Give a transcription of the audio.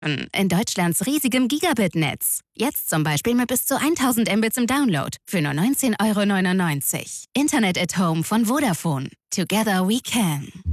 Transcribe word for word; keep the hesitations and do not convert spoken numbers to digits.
In Deutschlands riesigem Gigabit-Netz. Jetzt zum Beispiel mit bis zu tausend Mbits im Download für nur neunzehn Euro neunundneunzig. Internet at Home von Vodafone. Together we can.